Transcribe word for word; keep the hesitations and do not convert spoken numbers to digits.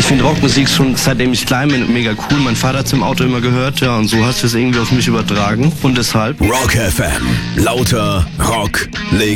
Ich finde Rockmusik schon seitdem ich klein bin mega cool. Mein Vater hat es im Auto immer gehört, ja, und so hast du es irgendwie auf mich übertragen. Und deshalb Rock F M. Lauter Rock.